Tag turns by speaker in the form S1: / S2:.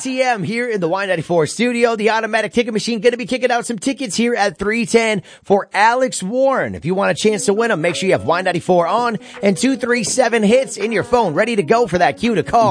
S1: ATM here in the Y94 studio. The automatic ticket machine going to be kicking out some tickets here at 3:10 for Alex Warren. If you want a chance to win them, make sure you have Y94 on and 237 hits in your phone ready to go for that cue to call.